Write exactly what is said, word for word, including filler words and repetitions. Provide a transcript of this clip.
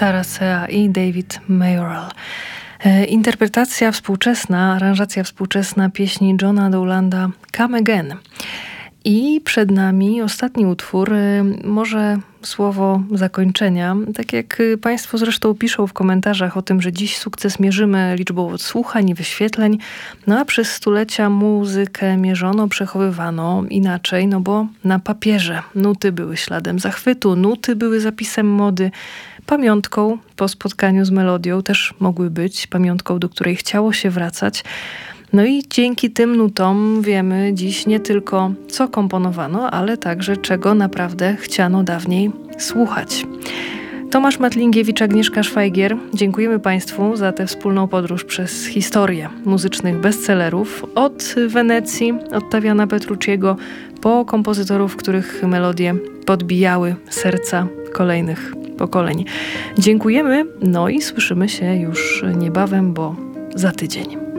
Tarasea i David Mayoral. Interpretacja współczesna, aranżacja współczesna pieśni Johna Dowlanda Come Again. I przed nami ostatni utwór, może słowo zakończenia. Tak jak Państwo zresztą piszą w komentarzach o tym, że dziś sukces mierzymy liczbą odsłuchań i wyświetleń, no a przez stulecia muzykę mierzono, przechowywano inaczej, no bo na papierze nuty były śladem zachwytu, nuty były zapisem mody, pamiątką po spotkaniu z melodią też mogły być, pamiątką, do której chciało się wracać. No i dzięki tym nutom wiemy dziś nie tylko, co komponowano, ale także czego naprawdę chciano dawniej słuchać. Tomasz Matlingiewicz, Agnieszka Szwajgier. Dziękujemy Państwu za tę wspólną podróż przez historię muzycznych bestsellerów. Od Wenecji, od Taviana Petrucciego, po kompozytorów, których melodie podbijały serca kolejnych pokoleń. Dziękujemy, no i słyszymy się już niebawem, bo za tydzień.